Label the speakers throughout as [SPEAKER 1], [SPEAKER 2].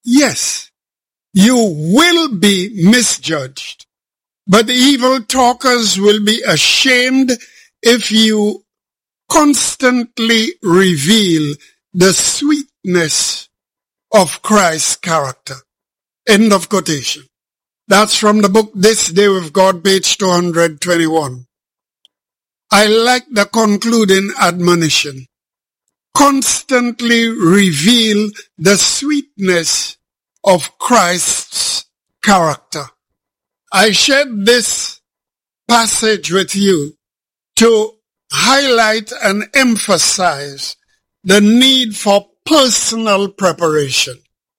[SPEAKER 1] Yes, you will be misjudged, but evil talkers will be ashamed if you constantly reveal the sweetness of Christ's character. End of quotation. That's from the book This Day with God, page 221. I like the concluding admonition. Constantly reveal the sweetness of Christ's character. I shared this passage with you to highlight and emphasize the need for personal preparation.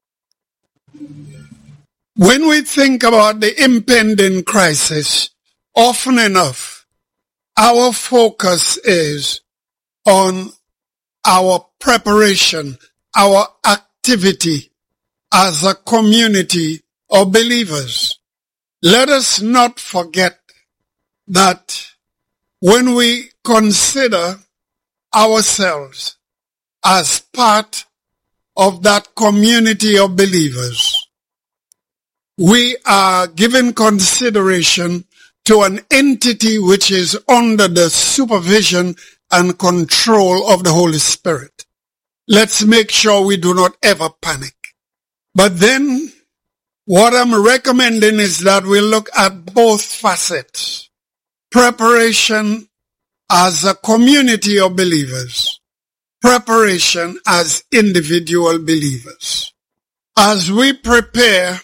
[SPEAKER 1] When we think about the impending crisis, often enough, our focus is on our preparation, our activity as a community of believers. Let us not forget that when we consider ourselves as part of that community of believers, we are giving consideration to an entity which is under the supervision and control of the Holy Spirit. Let's make sure we do not ever panic. But then, what I'm recommending is that we look at both facets. Preparation as a community of believers. Preparation as individual believers. As we prepare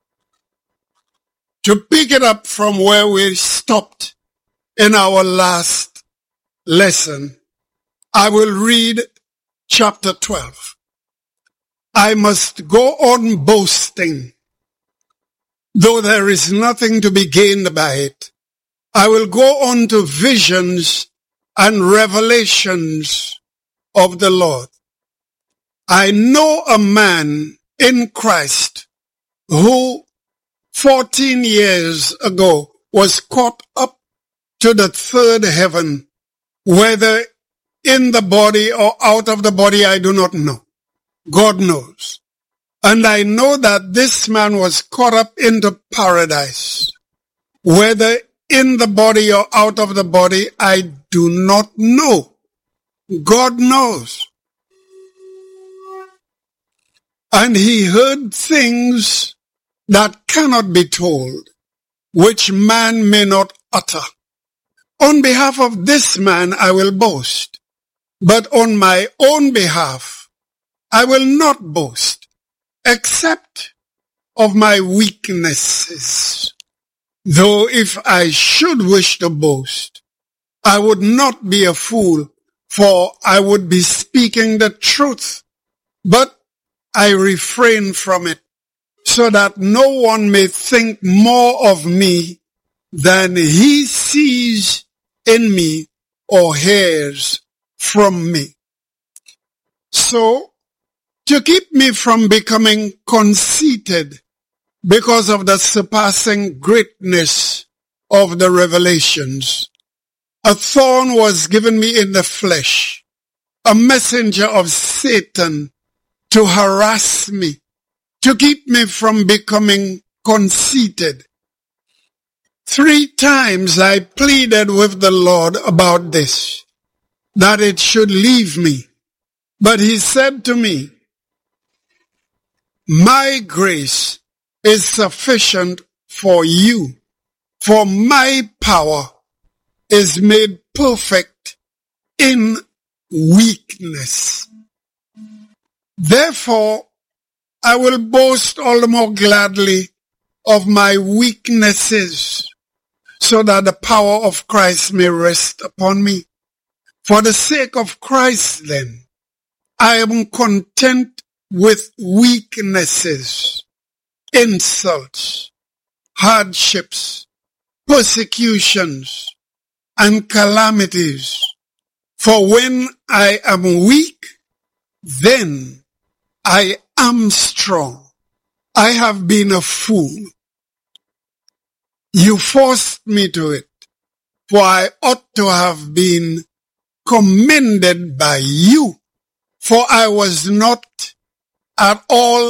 [SPEAKER 1] to pick it up from where we stopped in our last lesson, I will read chapter 12. I must go on boasting, though there is nothing to be gained by it. I will go on to visions and revelations of the Lord. I know a man in Christ who 14 years ago was caught up to the third heaven, whether in the body or out of the body, I do not know. God knows. And I know that this man was caught up into paradise, whether in the body or out of the body, I do not know. God knows. And he heard things that cannot be told, which man may not utter. On behalf of this man I will boast, but on my own behalf I will not boast, except of my weaknesses. Though if I should wish to boast, I would not be a fool, for I would be speaking the truth, but I refrain from it, so that no one may think more of me than he sees in me or hears from me. So, to keep me from becoming conceited because of the surpassing greatness of the revelations, a thorn was given me in the flesh, a messenger of Satan to harass me, to keep me from becoming conceited. 3 times I pleaded with the Lord about this, that it should leave me. But he said to me, my grace is sufficient for you, for my power is made perfect in weakness. Therefore, I will boast all the more gladly of my weaknesses, so that the power of Christ may rest upon me. For the sake of Christ, then, I am content with weaknesses, insults, hardships, persecutions, and calamities. For when I am weak, then I am strong. I have been a fool. You forced me to it, for I ought to have been commended by you, for I was not at all